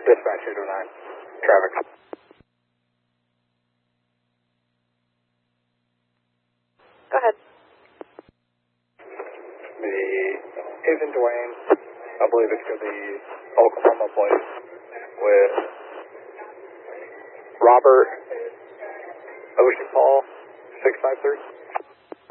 Dispatch 809. Traffic. Go ahead. The Agent Dwayne, I believe it's for the Oklahoma place with Robert Ocean Paul 653.